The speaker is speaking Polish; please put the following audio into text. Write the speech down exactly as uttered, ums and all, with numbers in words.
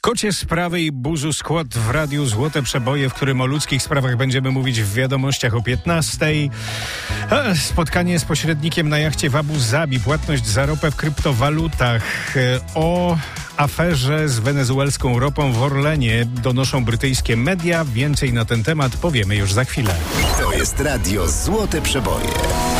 Kocie sprawy i buzu skład w radiu Złote Przeboje, w którym o ludzkich sprawach będziemy mówić w wiadomościach o piętnastej. Spotkanie z pośrednikiem na jachcie w Abu Zabi, płatność za ropę w kryptowalutach. O aferze z wenezuelską ropą w Orlenie donoszą brytyjskie media. Więcej na ten temat powiemy już za chwilę. To jest radio Złote Przeboje.